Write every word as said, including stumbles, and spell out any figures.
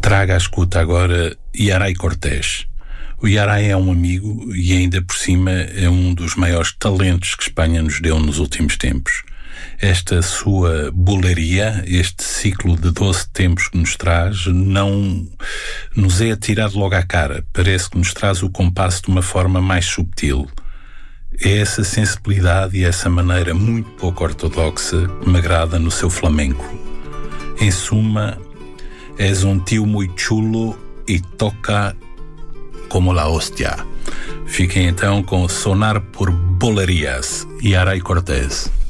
Traga à escuta agora Yaray Cortés. O Yaray é um amigo e ainda por cima é um dos maiores talentos que Espanha nos deu nos últimos tempos. Esta sua boleria, este ciclo de doze tempos que nos traz, não nos é atirado logo à cara. Parece que nos traz o compasso de uma forma mais subtil. É essa sensibilidade e essa maneira muito pouco ortodoxa que me agrada no seu flamenco. Em suma, és um tio muito chulo e toca como la hostia. Fiquem então com Sonar por Bolerias, Yaray Cortés.